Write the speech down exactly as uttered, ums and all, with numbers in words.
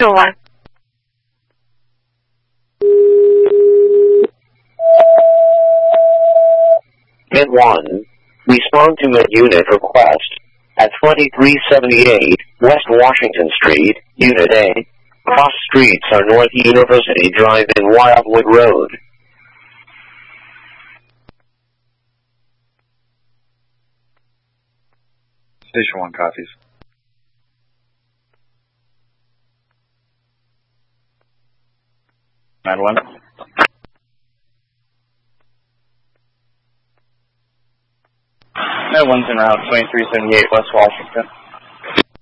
Station one. Hit one. Respond to a unit request at twenty-three seventy-eight West Washington Street, Unit A. Cross streets are North University Drive and Wildwood Road. Station one copies. nine one. nine one's en route, twenty-three seventy-eight West Washington.